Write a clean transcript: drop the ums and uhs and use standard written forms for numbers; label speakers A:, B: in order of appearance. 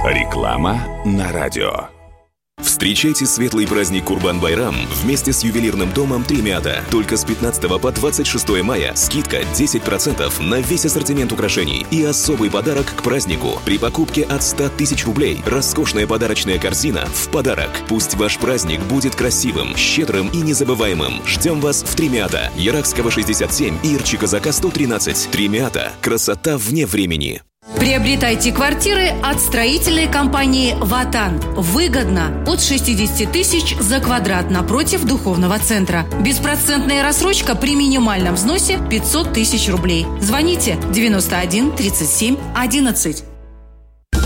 A: Реклама на радио. Встречайте светлый праздник Курбан-Байрам вместе с ювелирным домом Тремята. Только с 15 по 26 мая скидка 10% на весь ассортимент украшений и особый подарок к празднику. При покупке от 100 тысяч рублей роскошная подарочная корзина в подарок. Пусть ваш праздник будет красивым, щедрым и незабываемым. Ждем вас в Тремята. Яракского 67 и Ирчи-Казака 113. Тремята. Красота вне времени.
B: Приобретайте квартиры от строительной компании «Ватан». Выгодно. От 60 тысяч за квадрат напротив духовного центра. Беспроцентная рассрочка при минимальном взносе 500 тысяч рублей. Звоните 91 37 11.